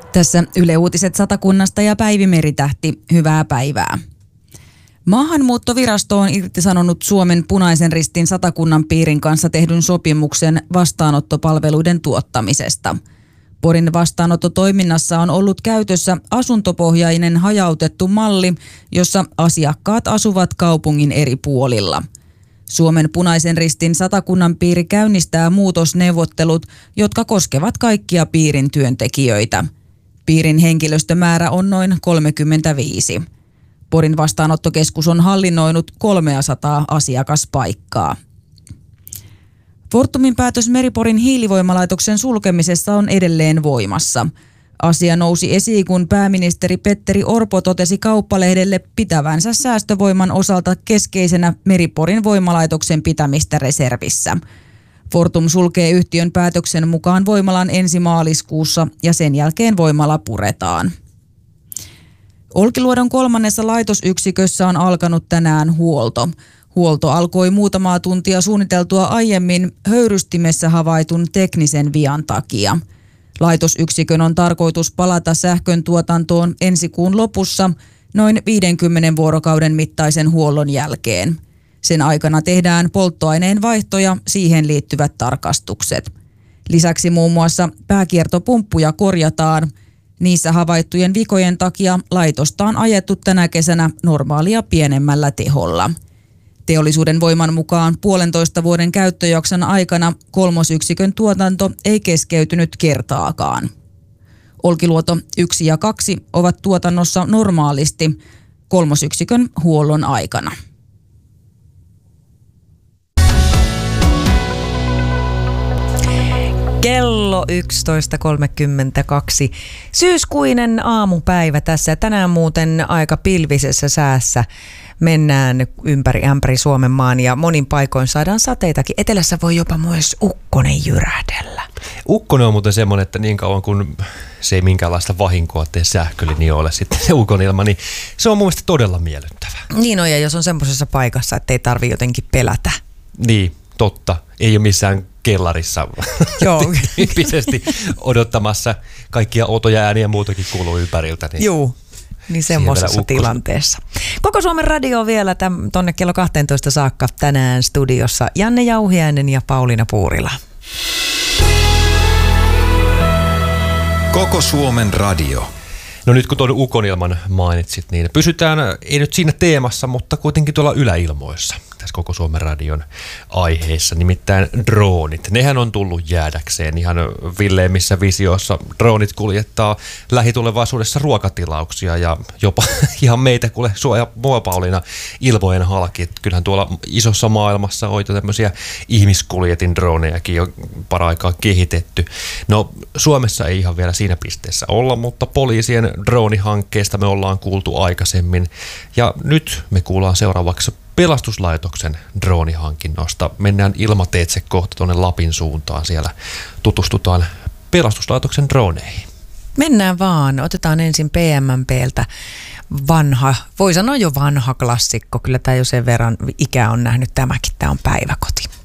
Tässä Yle Uutiset Satakunnasta ja Päivi Meritähti. Hyvää päivää. Maahanmuuttovirasto on irtisanonut Suomen Punaisen Ristin Satakunnan piirin kanssa tehdyn sopimuksen vastaanottopalveluiden tuottamisesta. Porin vastaanottotoiminnassa on ollut käytössä asuntopohjainen hajautettu malli, jossa asiakkaat asuvat kaupungin eri puolilla. Suomen Punaisen Ristin Satakunnan piiri käynnistää muutosneuvottelut, jotka koskevat kaikkia piirin työntekijöitä. Piirin henkilöstömäärä on noin 35. Porin vastaanottokeskus on hallinnoinut 300 asiakaspaikkaa. Fortumin päätös Meri-Porin hiilivoimalaitoksen sulkemisessa on edelleen voimassa. Asia nousi esiin, kun pääministeri Petteri Orpo totesi Kauppalehdelle pitävänsä säästövoiman osalta keskeisenä Meri-Porin voimalaitoksen pitämistä reservissä. Fortum sulkee yhtiön päätöksen mukaan voimalan ensi maaliskuussa ja sen jälkeen voimala puretaan. Olkiluodon 3. laitosyksikössä on alkanut tänään huolto. Huolto alkoi muutamaa tuntia suunniteltua aiemmin höyrystimessä havaitun teknisen vian takia. Laitosyksikön on tarkoitus palata sähkön tuotantoon ensi kuun lopussa noin 50 vuorokauden mittaisen huollon jälkeen. Sen aikana tehdään polttoaineen vaihto ja siihen liittyvät tarkastukset. Lisäksi muun muassa pääkiertopumppuja korjataan. Niissä havaittujen vikojen takia laitosta on ajettu tänä kesänä normaalia pienemmällä teholla. Teollisuuden voiman mukaan 1,5 vuoden käyttöjakson aikana kolmosyksikön tuotanto ei keskeytynyt kertaakaan. Olkiluoto 1 ja 2 ovat tuotannossa normaalisti kolmosyksikön huollon aikana. Kello 11.32. Syyskuinen aamupäivä tässä. Tänään muuten aika pilvisessä säässä mennään ympäri Suomen maan ja monin paikoin saadaan sateitakin. Etelässä voi jopa myös ukkonen jyrähdellä. Ukkonen on muuten semmoinen, että niin kauan kun se ei minkäänlaista vahinkoa tee sähkölinjoille sitten se ukonilma, niin se on mun mielestä todella miellyttävää. Niin on, ja jos on semmoisessa paikassa, että ei tarvitse jotenkin pelätä. Niin, totta. Ei ole missään kellarissa tyyppisesti odottamassa. Kaikkia outoja ääniä ja muutakin kuuluu ympäriltä. Niin Juu, niin semmoisessa tilanteessa. Koko Suomen radio vielä tonne kello 12 saakka tänään studiossa Janne Jauhiainen ja Pauliina Puurila. Koko Suomen radio. No nyt kun tuon ukonilman mainitsit, niin pysytään ei nyt siinä teemassa, mutta kuitenkin tuolla yläilmoissa tässä Koko Suomen radion aiheessa, nimittäin droonit. Nehän on tullut jäädäkseen ihan villeimmissä visioissa. Droonit kuljettaa lähitulevaisuudessa ruokatilauksia ja jopa ihan meitä kuule sua ja mua Pauliina ilmojen halki. Kyllähän tuolla isossa maailmassa on jo tämmöisiä ihmiskuljetin droonejakin jo paraikaa kehitetty. No Suomessa ei ihan vielä siinä pisteessä olla, mutta poliisien droonihankkeesta me ollaan kuultu aikaisemmin. Ja nyt me kuullaan seuraavaksi pelastuslaitoksen droonihankinnosta. Mennään ilmateitse kohta tuonne Lapin suuntaan. Siellä tutustutaan pelastuslaitoksen drooneihin. Mennään vaan. Otetaan ensin PMMPltä vanha, voi sanoa jo vanha klassikko. Kyllä tämä jo sen verran ikää on nähnyt tämäkin. Tämä on Päiväkoti.